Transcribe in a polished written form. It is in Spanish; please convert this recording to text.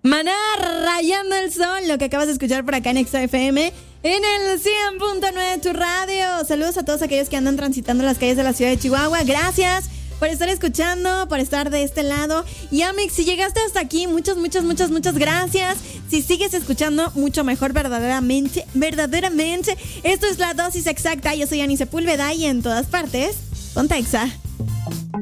Maná, Rayando el Sol, lo que acabas de escuchar por acá en Exa FM, en el 100.9 tu radio. Saludos a todos aquellos que andan transitando las calles de la ciudad de Chihuahua. Gracias por estar escuchando, por estar de este lado. Y Amix, si llegaste hasta aquí, muchas gracias. Si sigues escuchando, mucho mejor, verdaderamente. Esto es La Dosis Exacta. Yo soy Ani Sepúlveda y en todas partes, ponte Exa.